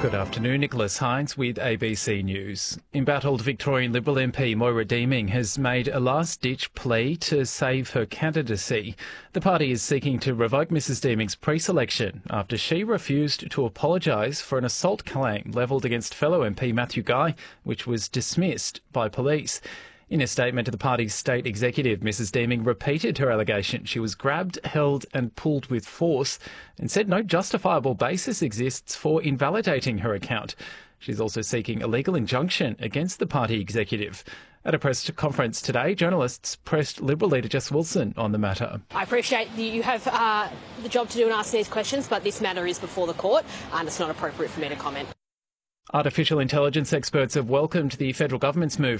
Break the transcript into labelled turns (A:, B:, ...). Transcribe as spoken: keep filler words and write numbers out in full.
A: Good afternoon, Nicholas Hines with A B C News. Embattled Victorian Liberal M P Moira Deeming has made a last-ditch plea to save her candidacy. The party is seeking to revoke Missus Deeming's pre-selection after she refused to apologise for an assault claim levelled against fellow M P Matthew Guy, which was dismissed by police. In a statement to the party's state executive, Missus Deeming repeated her allegation she was grabbed, held and pulled with force and said no justifiable basis exists for invalidating her account. She's also seeking a legal injunction against the party executive. At a press conference today, journalists pressed Liberal leader Jess Wilson on the matter.
B: I appreciate that you have uh, the job to do and ask these questions, but this matter is before the court and it's not appropriate for me to comment.
A: Artificial intelligence experts have welcomed the federal government's move